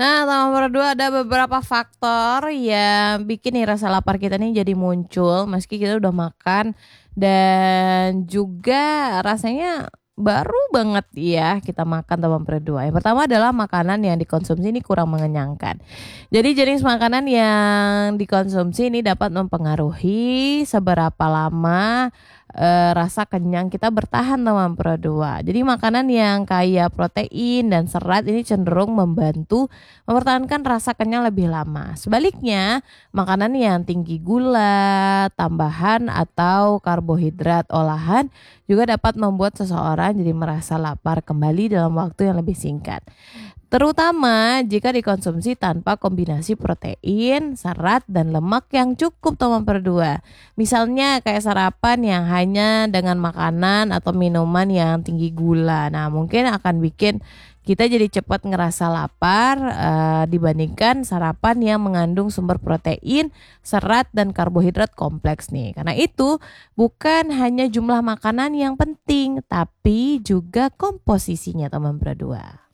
Nah, nomor 2 ada beberapa faktor yang bikin nih rasa lapar kita nih jadi muncul meski kita udah makan dan juga rasanya baru banget ya kita makan nomor 2. Yang pertama adalah makanan yang dikonsumsi ini kurang mengenyangkan. Jadi jenis makanan yang dikonsumsi ini dapat mempengaruhi seberapa lama rasa kenyang kita bertahan nomor 2. Jadi makanan yang kaya protein dan serat ini cenderung membantu mempertahankan rasa kenyang lebih lama. Sebaliknya, makanan yang tinggi gula, tambahan atau karbohidrat olahan juga dapat membuat seseorang jadi merasa lapar kembali dalam waktu yang lebih singkat. Terutama jika dikonsumsi tanpa kombinasi protein, serat, dan lemak yang cukup nomor 2. Misalnya kayak sarapan yang hanya dengan makanan atau minuman yang tinggi gula. Nah, mungkin akan bikin kita jadi cepat ngerasa lapar dibandingkan sarapan yang mengandung sumber protein, serat, dan karbohidrat kompleks nih. Karena itu bukan hanya jumlah makanan yang penting, tapi juga komposisinya nomor 2.